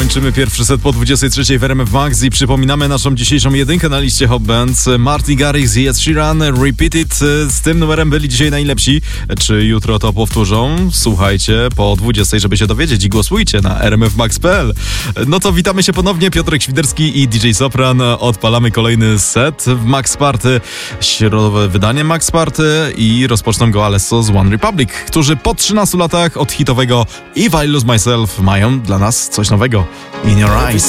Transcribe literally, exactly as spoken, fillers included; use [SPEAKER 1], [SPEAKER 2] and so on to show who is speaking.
[SPEAKER 1] Kończymy pierwszy set po dwudziestej trzeciej w R M F Max i przypominamy naszą dzisiejszą jedynkę na liście Hot Bands. Martin Garrix i Ed Sheeran, Repeat It. Z tym numerem byli dzisiaj najlepsi. Czy jutro to powtórzą? Słuchajcie po dwudziestej, żeby się dowiedzieć i głosujcie na r m f max kropka p l. No to witamy się ponownie. Piotrek Świderski i D J Sopran. Odpalamy kolejny set w Max Party. Środowe wydanie Max Party i rozpoczną go Alesso z One Republic, którzy po trzynastu latach od hitowego If I Lose Myself mają dla nas coś nowego. In Your Eyes.